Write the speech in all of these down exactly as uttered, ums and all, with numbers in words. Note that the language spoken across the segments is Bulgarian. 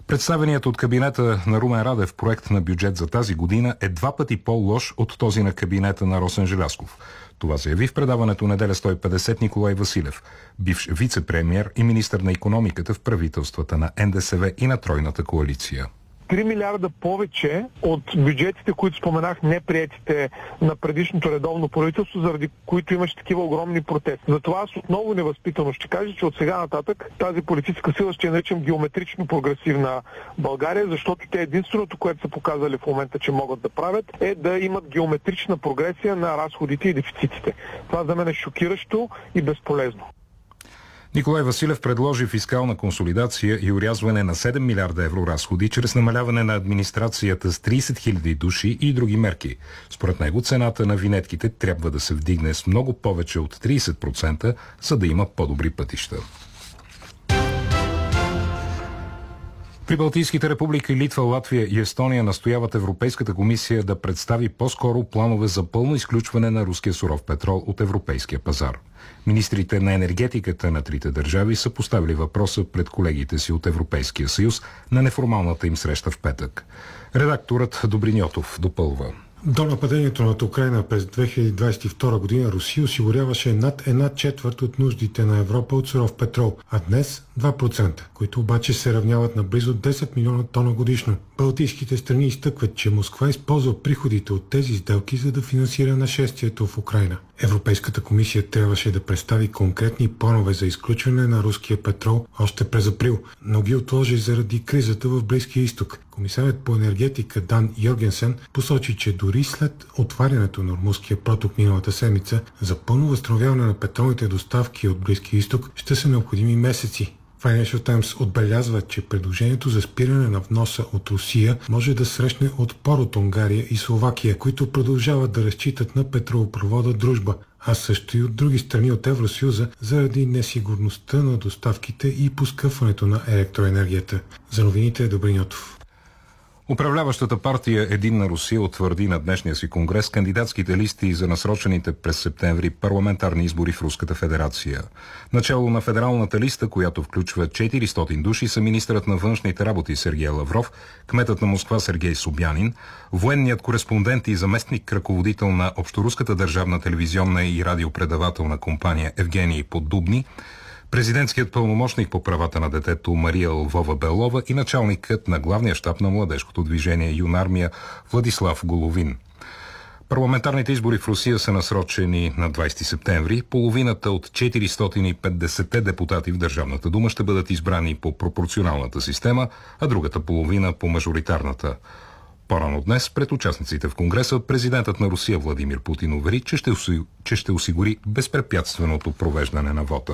Представеният от кабинета на Румен Радев проект на бюджет за тази година е два пъти по-лош от този на кабинета на Росен Желязков. Това заяви в предаването Неделя сто и петдесет Николай Василев, бивш вице-премиер и министър на икономиката в правителствата на Н Д С В и на Тройната коалиция. три милиарда повече от бюджетите, които споменах, неприетите на предишното редовно правителство, заради които имаше такива огромни протести. Затова аз отново невъзпитано ще кажа, че от сега нататък тази политическа сила ще я наричам геометрично прогресивна България, защото те единственото, което са показали в момента, че могат да правят, е да имат геометрична прогресия на разходите и дефицитите. Това за мен е шокиращо и безполезно. Николай Василев предложи фискална консолидация и орязване на седем милиарда евро разходи чрез намаляване на администрацията с трийсет хиляди души и други мерки. Според него цената на винетките трябва да се вдигне с много повече от трийсет процента, за да има по-добри пътища. Прибалтийските републики Литва, Латвия и Естония настояват Европейската комисия да представи по-скоро планове за пълно изключване на руския суров петрол от европейския пазар. Министрите на енергетиката на трите държави са поставили въпроса пред колегите си от Европейския съюз на неформалната им среща в петък. Редакторът Добрин Йотов допълва. До нападението над Украйна през две хиляди двадесет и втора година Русия осигуряваше над една четвърт от нуждите на Европа от суров петрол, а днес два процента, които обаче се равняват на близо десет милиона тона годишно. Балтийските страни изтъкват, че Москва използва приходите от тези сделки, за да финансира нашествието в Украйна. Европейската комисия трябваше да представи конкретни планове за изключване на руския петрол още през април, но ги отложи заради кризата в Близкия изток. Комисарят по енергетика Дан Йоргенсен посочи, че дори след отварянето на Ормузския проток миналата седмица, за пълно възстановяване на петролните доставки от Близкия изток ще са необходими месеци. Financial Times отбелязва, че предложението за спиране на вноса от Русия може да срещне отпор от Унгария и Словакия, които продължават да разчитат на петролопровода Дружба, а също и от други страни от Евросъюза заради несигурността на доставките и поскъпването на електроенергията. За новините е Добрин Йотов. Управляващата партия Единна Русия утвърди на днешния си конгрес кандидатските листи за насрочените през септември парламентарни избори в Руската федерация. Начало на федералната листа, която включва четиристотин души, са министърът на външните работи Сергей Лавров, кметът на Москва Сергей Собянин, военният кореспондент и заместник ръководител на Общоруската държавна телевизионна и радиопредавателна компания Евгений Поддубни, президентският пълномощник по правата на детето Мария Лвова Белова и началникът на главния щаб на младежкото движение Юнармия Владислав Головин. Парламентарните избори в Русия са насрочени на двадесети септември. Половината от четиристотин и петдесет депутати в Държавната дума ще бъдат избрани по пропорционалната система, а другата половина по мажоритарната. По-рано днес пред участниците в Конгреса президентът на Русия Владимир Путин увери, че ще, че ще осигури безпрепятственото провеждане на вота.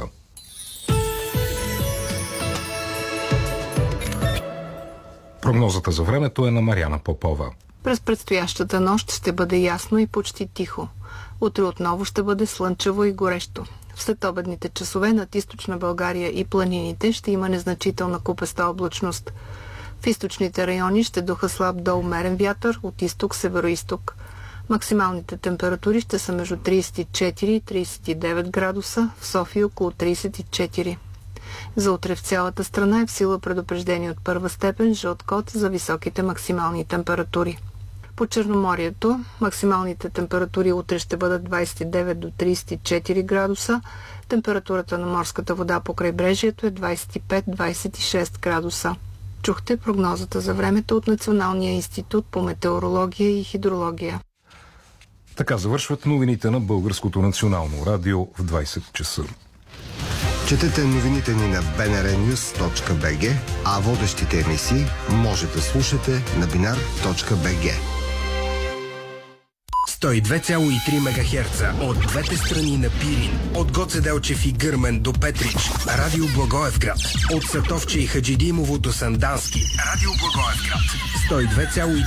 Прогнозата за времето е на Мариана Попова. През предстоящата нощ ще бъде ясно и почти тихо. Утре отново ще бъде слънчево и горещо. В следобедните часове над източна България и планините ще има незначителна купеста облачност. В източните райони ще духа слаб до умерен вятър от изток-североизток. Максималните температури ще са между тридесет и четири и тридесет и девет градуса, в София около тридесет и четири. За утре в цялата страна е в сила предупреждение от първа степен жълт код за високите максимални температури. По Черноморието максималните температури утре ще бъдат двадесет и девет до тридесет и четири градуса, температурата на морската вода по крайбрежието е двадесет и пет до двадесет и шест градуса. Чухте прогнозата за времето от Националния институт по метеорология и хидрология. Така завършват новините на Българското национално радио в двадесет часа. Четете новините ни на би ен ар нюз точка би джи, а водещите емисии може да слушате на бинар точка би джи. сто и две цяло и три мегахерца от двете страни на Пирин, от Гоце Делчев и Гърмен до Петрич, Радио Благоевград, от Сатовче и Хаджидимово до Сандански, Радио Благоевград, сто и две цяло и